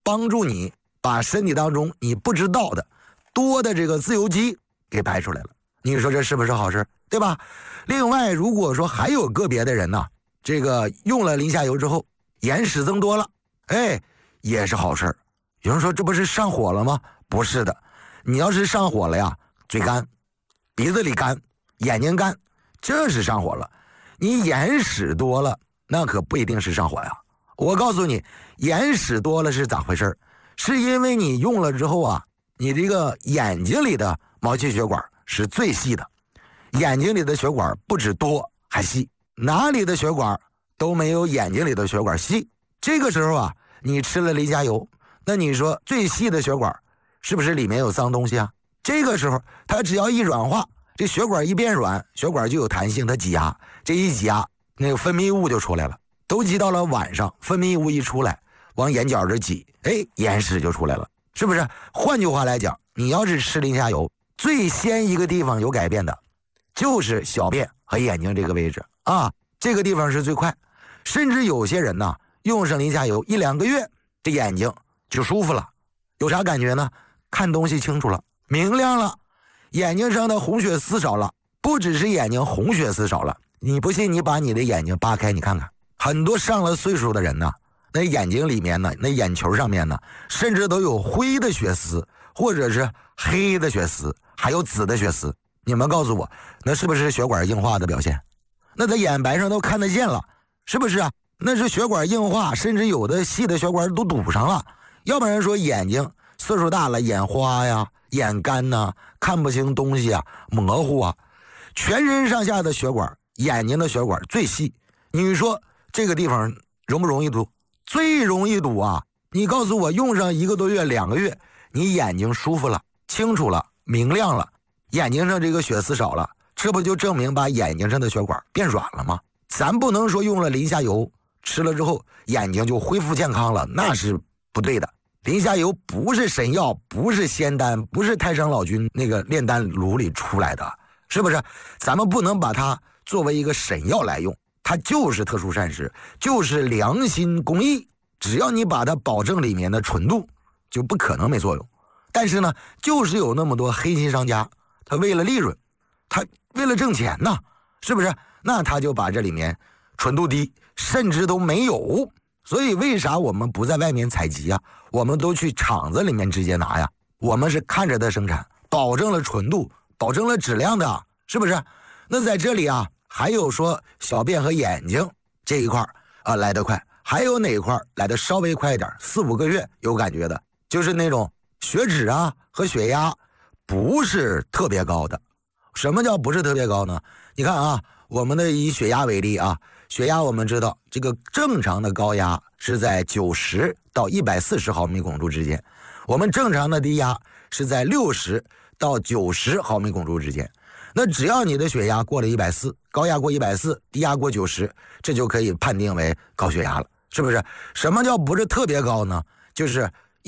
帮助你把身体当中你不知道的多的这个自由基给排出来了。你说这是不是好事，对吧？另外，如果说还有个别的人呢，这个用了磷虾油之后眼屎增多了，也是好事。有人说这不是上火了吗？不是的，你要是上火了呀，嘴干，鼻子里干，眼睛干，这是上火了。你眼屎多了，那可不一定是上火呀。我告诉你，眼屎多了是咋回事？是因为你用了之后啊，你这个眼睛里的毛细血管是最细的，眼睛里的血管不止多还细，哪里的血管都没有眼睛里的血管细。这个时候啊，你吃了磷虾油，那你说最细的血管是不是里面有脏东西啊？这个时候它只要一软化，这血管一变软，血管就有弹性，它挤压，这一挤压，那个分泌物就出来了。都挤到了晚上，分泌物一出来，往眼角这挤，眼屎就出来了，是不是？换句话来讲，你要是吃磷虾油，最先一个地方有改变的就是小便和眼睛这个位置啊，这个地方是最快。甚至有些人呢，用上磷虾油1-2个月，这眼睛就舒服了。有啥感觉呢？看东西清楚了，明亮了，眼睛上的红血丝少了。不只是眼睛红血丝少了，你不信你把你的眼睛扒开你看看，很多上了岁数的人呢，那眼睛里面呢，那眼球上面呢，甚至都有灰的血丝，或者是黑的血丝，还有紫的血丝。你们告诉我，那是不是血管硬化的表现？那在眼白上都看得见了，是不是啊？那是血管硬化，甚至有的细的血管都堵上了。要不然说眼睛岁数大了，眼花呀，眼干呐，看不清东西啊，模糊啊。全身上下的血管，眼睛的血管最细，你说这个地方容不容易堵？最容易堵啊！你告诉我，用上1个多月、2个月，你眼睛舒服了，清楚了，明亮了，眼睛上这个血丝少了，这不就证明把眼睛上的血管变软了吗？咱不能说用了磷虾油吃了之后眼睛就恢复健康了，那是不对的。磷虾油不是神药，不是仙丹，不是太上老君那个炼丹炉里出来的，是不是？咱们不能把它作为一个神药来用，它就是特殊膳食，就是良心公益，只要你把它保证里面的纯度，就不可能没作用。但是呢，就是有那么多黑心商家，他为了利润，他为了挣钱呢，是不是？那他就把这里面纯度低，甚至都没有。所以为啥我们不在外面采集啊？我们都去厂子里面直接拿呀。我们是看着它生产，保证了纯度，保证了质量的，是不是？那在这里啊，还有说小便和眼睛这一块来得快，还有哪一块来得稍微快一点，4-5个月有感觉的，就是那种血脂啊和血压不是特别高的。什么叫不是特别高呢？你看啊，我们的以血压为例啊，血压我们知道这个正常的高压是在90到140毫米汞柱之间，我们正常的低压是在60到90毫米汞柱之间。那只要你的血压过了140，高压过140，低压过90，这就可以判定为高血压了，是不是？什么叫不是特别高呢？就是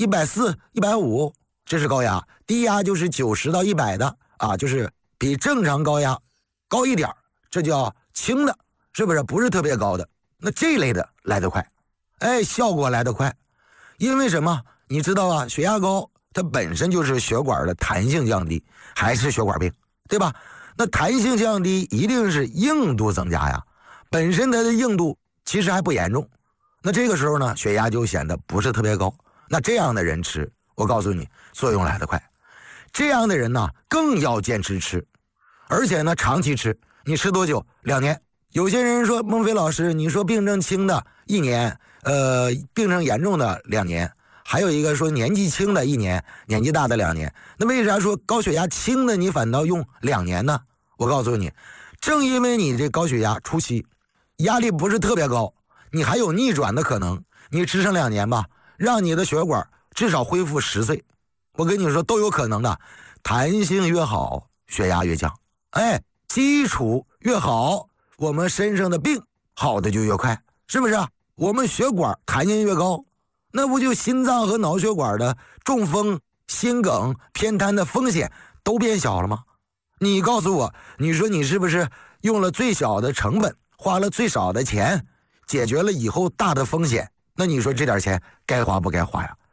140、150，这是高压，低压就是90到100的啊，就是比正常高压高一点，这叫轻的，是不是？不是特别高的。那这类的来得快，效果来得快。因为什么？你知道啊，血压高它本身就是血管的弹性降低，还是血管病，对吧？那弹性降低一定是硬度增加呀，本身它的硬度其实还不严重，那这个时候呢，血压就显得不是特别高。那这样的人吃，我告诉你，作用来得快。这样的人呢，更要坚持吃，而且呢，长期吃。你吃多久？2年。有些人说，孟非老师，你说病症轻的1年，病症严重的2年，还有一个说年纪轻的1年，年纪大的2年。那为啥说高血压轻的你反倒用2年呢？我告诉你，正因为你这高血压初期压力不是特别高，你还有逆转的可能，你吃上2年吧，让你的血管至少恢复10岁，我跟你说都有可能的。弹性越好，血压越降，基础越好，我们身上的病好的就越快，是不是啊？我们血管弹性越高，那不就心脏和脑血管的中风、心梗、偏瘫的风险都变小了吗？你告诉我，你说你是不是用了最小的成本，花了最少的钱，解决了以后大的风险？那你说这点钱该花不该花呀？